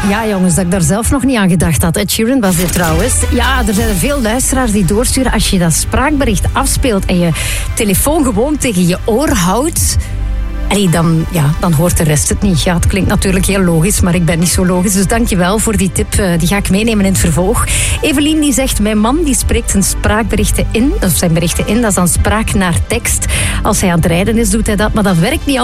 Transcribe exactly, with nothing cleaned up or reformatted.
Ja, jongens, dat ik daar zelf nog niet aan gedacht had. Ed Sheeran was dit trouwens. Ja, er zijn er veel luisteraars die doorsturen. Als je dat spraakbericht afspeelt en je telefoon gewoon tegen je oor houdt... Allee, dan, ja, dan hoort de rest het niet. Ja, het klinkt natuurlijk heel logisch, maar ik ben niet zo logisch. Dus dank je wel voor die tip. Uh, die ga ik meenemen in het vervolg. Evelien die zegt, mijn man die spreekt zijn spraakberichten in. Of zijn berichten in, dat is dan spraak naar tekst. Als hij aan het rijden is, doet hij dat. Maar dat werkt niet